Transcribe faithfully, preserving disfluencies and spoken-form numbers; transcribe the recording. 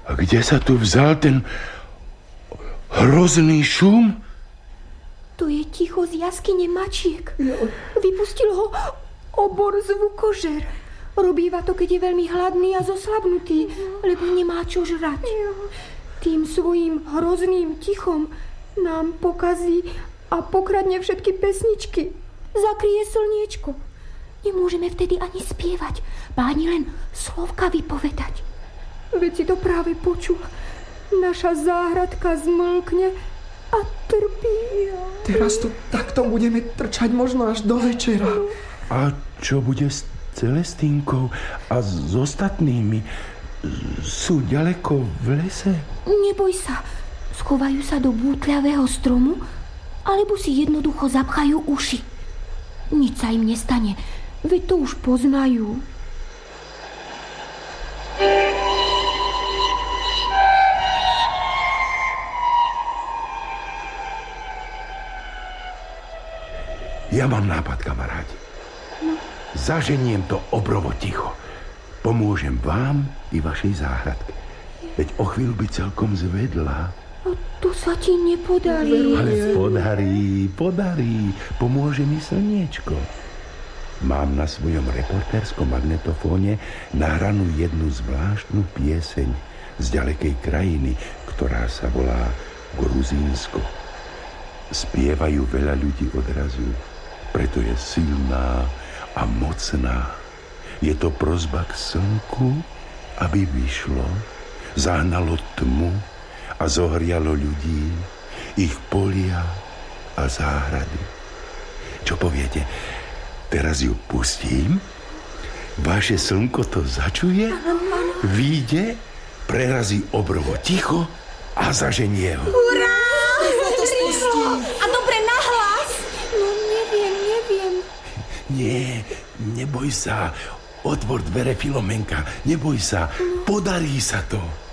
A kde sa tu vzal ten hrozný šum? To je ticho z jaskyne mačiek. Vypustil ho obor zvukožer. Robíva to, keď je veľmi hladný a zoslabnutý, lebo nemá čo žrať. Tým svojím hrozným tichom nám pokazí a pokradne všetky pesničky. Zakryje slniečko. Nemôžeme vtedy ani spievať, ba ani len slovka vypovedať. Veď si to práve počul. Naša záhradka zmlkne a trpí. Teraz tu takto budeme trčať možno až do večera. A čo bude s Celestínkou a s ostatnými? Sú ďaleko v lese? Neboj sa. Schovajú sa do bútľavého stromu alebo si jednoducho zapchajú uši. Nič sa im nestane, veď to už poznajú. Ja mám nápad, kamaráti. No. Zaženiem to obrovo ticho. Pomôžem vám i vašej záhradke. Veď o chvíľu by celkom zvedla. A to sa ti nepodarí. Ale podarí, podarí. Pomôže mi slniečko. Mám na svojom reportérskom magnetofóne nahranú jednu zvláštnu pieseň z ďalekej krajiny, ktorá sa volá Gruzínsko. Spievajú veľa ľudí odrazu. Preto je silná a mocná. Je to prosba k slnku, aby vyšlo, zahnalo tmu a zohrialo ľudí, ich polia a záhrady. Čo poviete? Teraz ju pustím, vaše slnko to začuje, vyjde, prerazí obrovo ticho a zaženie ho. Hurá! A dobre nahlas? No neviem, neviem. Nie, neboj sa. Otvor dvere, Filomenka. Neboj sa. Podarí sa to.